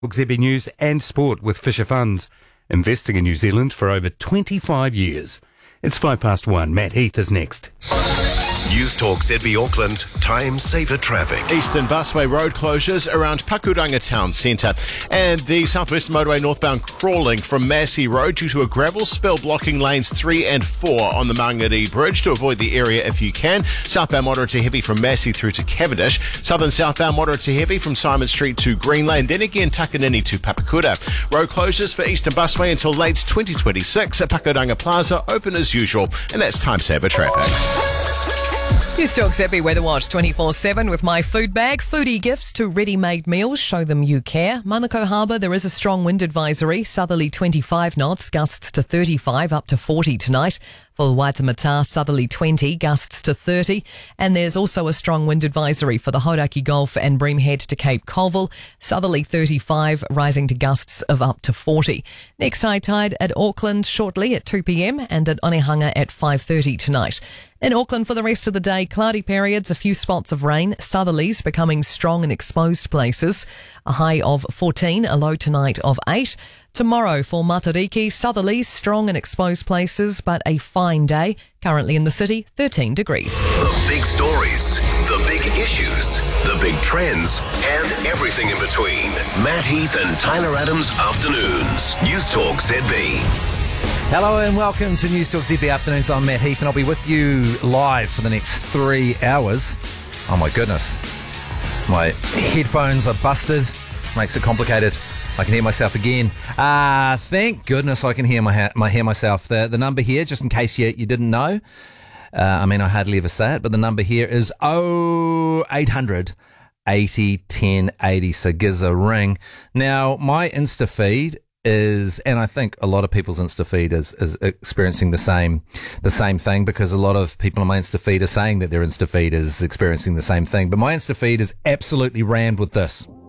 ZB News and Sport with Fisher Funds, investing in New Zealand for over 25 years. It's 1:05. Matt Heath is next. News Talk ZB Auckland, time saver traffic. Eastern Busway road closures around Pakuranga Town Centre. And the Southwest Motorway northbound crawling from Massey Road due to a gravel spill blocking lanes 3 and 4 on the Mangere Bridge. To avoid the area if you can. Southbound moderate to heavy from Massey through to Cavendish. Southern southbound moderate to heavy from Simon Street to Green Lane. Then again Takanini to Papakura. Road closures for Eastern Busway until late 2026 at Pakuranga Plaza, open as usual. And that's time saver traffic. News Talk ZB Weather Watch 24/7 with My Food Bag. Foodie gifts to ready-made meals. Show them you care. Manukau Harbour, there is a strong wind advisory. Southerly 25 knots, gusts to 35, up to 40 tonight. For Waitemata, southerly 20, gusts to 30. And there's also a strong wind advisory for the Hauraki Gulf and Bream Head to Cape Colville. Southerly 35, rising to gusts of up to 40. Next high tide at Auckland shortly at 2 p.m. and at Onehunga at 5:30 tonight. In Auckland for the rest of the day, cloudy periods, a few spots of rain, southerlies becoming strong in exposed places. A high of 14, a low tonight of 8. Tomorrow for Matariki, southerlies strong in exposed places, but a fine day. Currently in the city, 13 degrees. The big stories, the big issues, the big trends, and everything in between. Matt Heath and Tyler Adams Afternoons. News Talk ZB. Hello and welcome to News Talk ZB Afternoons. I'm Matt Heath and I'll be with you live for the next 3 hours. Oh my goodness. My headphones are busted. Makes it complicated. I can hear myself again. Thank goodness I can hear myself. The number here, just in case you didn't know, I hardly ever say it, but the number here is 0800 80 10 80. So gives a ring. Now, my Insta feed is, and I think a lot of people's Insta feed is experiencing the same thing, because a lot of people on my Insta feed are saying that their Insta feed is experiencing the same thing. But my Insta feed is absolutely rammed with this.